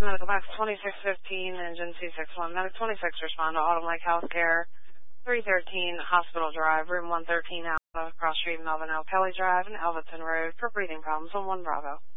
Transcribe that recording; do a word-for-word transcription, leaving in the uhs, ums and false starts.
Medical Box twenty-six fifteen, Engine C sixty-one, Medic twenty-six, respond to Autumn Lake Healthcare, three thirteen Hospital Drive, Room one thirteen, Alpha, Cross Street, Melvin L. Kelly Drive, and Elverton Road for breathing problems on one Bravo.